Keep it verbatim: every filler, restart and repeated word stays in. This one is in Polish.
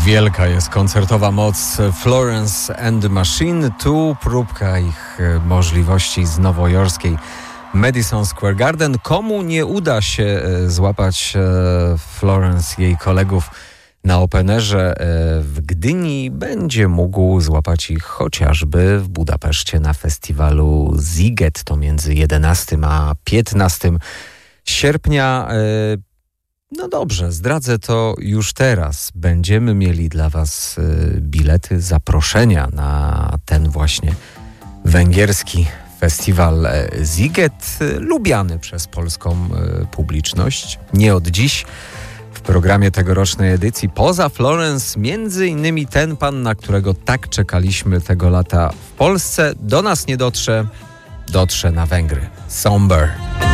Wielka jest koncertowa moc Florence and the Machine. Tu próbka ich możliwości z nowojorskiej Madison Square Garden. Komu nie uda się złapać Florence i jej kolegów na openerze w Gdyni, będzie mógł złapać ich chociażby w Budapeszcie na festiwalu Sziget. To między jedenastego a piętnastego sierpnia. No dobrze, zdradzę to już teraz. Będziemy mieli dla Was bilety, zaproszenia na ten właśnie węgierski festiwal Sziget, lubiany przez polską publiczność. Nie od dziś w programie tegorocznej edycji poza Florence między innymi ten pan, na którego tak czekaliśmy tego lata w Polsce. Do nas nie dotrze, dotrze na Węgry. Somber.